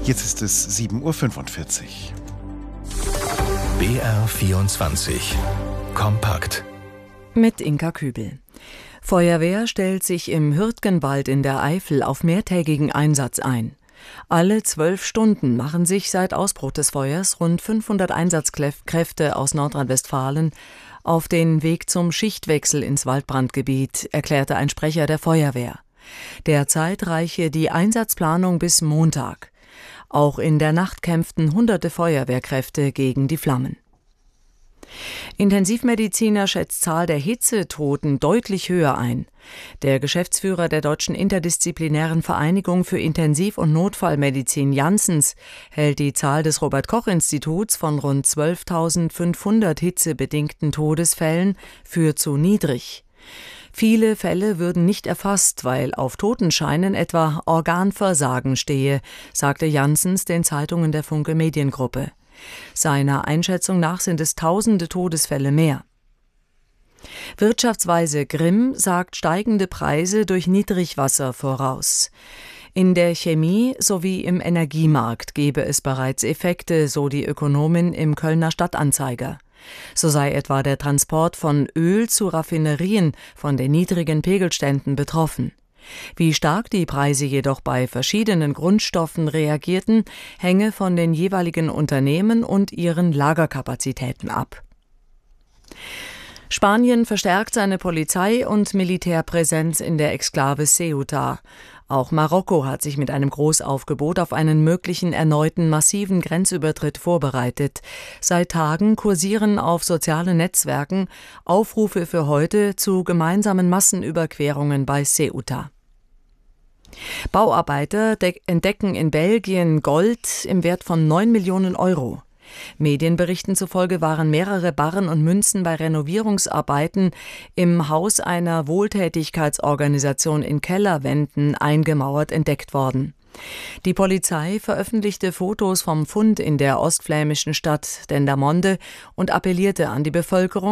Jetzt ist es 7:45 Uhr. BR24 Kompakt mit Inka Kübel. Feuerwehr stellt sich im Hürtgenwald in der Eifel auf mehrtägigen Einsatz ein. Alle 12 Stunden machen sich seit Ausbruch des Feuers rund 500 Einsatzkräfte aus Nordrhein-Westfalen auf den Weg zum Schichtwechsel ins Waldbrandgebiet, erklärte ein Sprecher der Feuerwehr. Derzeit reiche die Einsatzplanung bis Montag. Auch in der Nacht kämpften hunderte Feuerwehrkräfte gegen die Flammen. Intensivmediziner schätzt Zahl der Hitzetoten deutlich höher ein. Der Geschäftsführer der Deutschen Interdisziplinären Vereinigung für Intensiv- und Notfallmedizin Janssens hält die Zahl des Robert-Koch-Instituts von rund 12.500 hitzebedingten Todesfällen für zu niedrig. Viele Fälle würden nicht erfasst, weil auf Totenscheinen etwa Organversagen stehe, sagte Janssens den Zeitungen der Funke Mediengruppe. Seiner Einschätzung nach sind es tausende Todesfälle mehr. Wirtschaftsweise Grimm sagt steigende Preise durch Niedrigwasser voraus. In der Chemie sowie im Energiemarkt gebe es bereits Effekte, so die Ökonomin im Kölner Stadtanzeiger. So sei etwa der Transport von Öl zu Raffinerien von den niedrigen Pegelständen betroffen. Wie stark die Preise jedoch bei verschiedenen Grundstoffen reagierten, hänge von den jeweiligen Unternehmen und ihren Lagerkapazitäten ab. Spanien verstärkt seine Polizei- und Militärpräsenz in der Exklave Ceuta. Auch Marokko hat sich mit einem Großaufgebot auf einen möglichen erneuten massiven Grenzübertritt vorbereitet. Seit Tagen kursieren auf sozialen Netzwerken Aufrufe für heute zu gemeinsamen Massenüberquerungen bei Ceuta. Bauarbeiter entdecken in Belgien Gold im Wert von 9 Millionen Euro. Medienberichten zufolge waren mehrere Barren und Münzen bei Renovierungsarbeiten im Haus einer Wohltätigkeitsorganisation in Kellerwänden eingemauert entdeckt worden. Die Polizei veröffentlichte Fotos vom Fund in der ostflämischen Stadt Dendermonde und appellierte an die Bevölkerung,